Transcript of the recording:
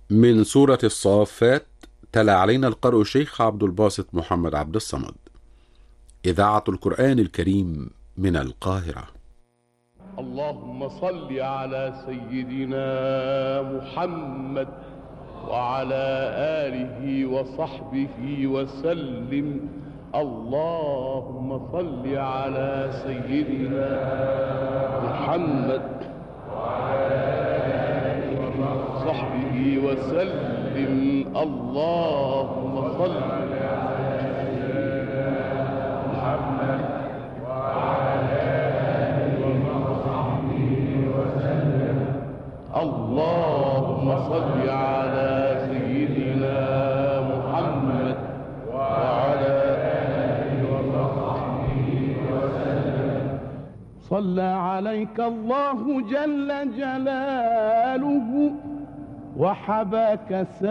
من سورة الصافات. تلا علينا القارئ الشيخ عبد الباسط محمد عبد الصمد. إذاعة القرآن الكريم من القاهرة. اللهم صل على سيدنا محمد وعلى آله وصحبه وسلم. اللهم صل على سيدنا محمد وعلى آله وصحبه وسلم. اللهم صل على سيدنا محمد وعلى آله وصحبه وسلم. اللهم صل على سيدنا محمد وعلى آله وصحبه وسلم. صلى عليك الله جل جلاله وحباك